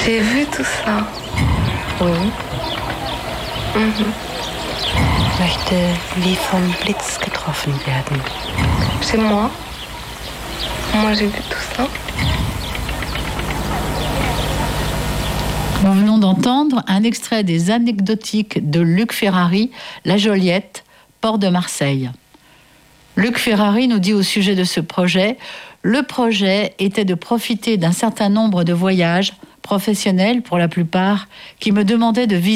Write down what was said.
J'ai vu tout ça. Oui. Möchte wie vom Blitz getroffen werden. C'est moi. Moi, j'ai vu tout ça. Nous venons d'entendre un extrait des anecdotiques de Luc Ferrari, La Joliette, port de Marseille. Luc Ferrari nous dit au sujet de ce projet, le projet était de profiter d'un certain nombre de voyages, professionnels pour la plupart, qui me demandaient de visiter